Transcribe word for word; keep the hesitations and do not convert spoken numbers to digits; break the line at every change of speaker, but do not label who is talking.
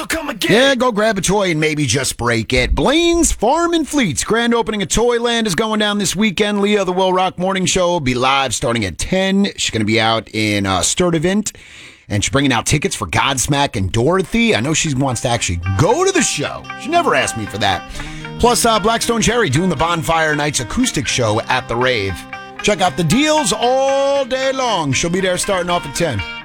Yeah, go grab a toy and maybe just break it. Blaine's Farm and Fleet's grand opening at Toyland is going down this weekend. Leah, the Will Rock Morning Show, will be live starting at ten. She's going to be out in uh, Sturtevant, and she's bringing out tickets for Godsmack and Dorothy. I know she wants to actually go to the show. She never asked me for that. Plus, uh, Blackstone Cherry doing the Bonfire Nights acoustic show at the Rave. Check out the deals all day long. She'll be there starting off at ten.